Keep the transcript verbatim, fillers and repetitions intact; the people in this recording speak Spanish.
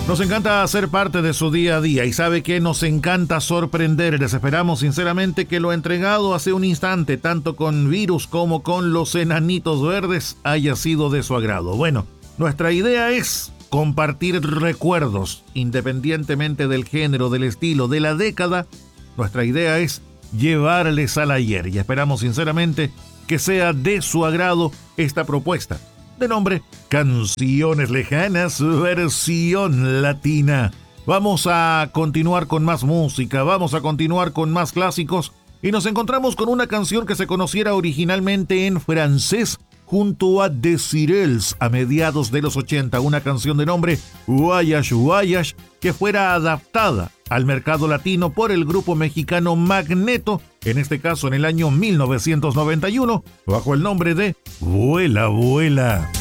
Nos encanta ser parte de su día a día y sabe que nos encanta sorprenderles. Esperamos sinceramente que lo entregado hace un instante, tanto con Virus como con los Enanitos Verdes, haya sido de su agrado. Bueno, nuestra idea es compartir recuerdos, independientemente del género, del estilo, de la década. Nuestra idea es llevarles al ayer y esperamos sinceramente que sea de su agrado esta propuesta de nombre Canciones Lejanas versión latina. Vamos a continuar con más música, vamos a continuar con más clásicos y nos encontramos con una canción que se conociera originalmente en francés junto a Desirels a mediados de los ochenta, una canción de nombre Voyage Voyage que fuera adaptada al mercado latino por el grupo mexicano Magneto, en este caso en el año mil novecientos noventa y uno, bajo el nombre de Vuela, Vuela.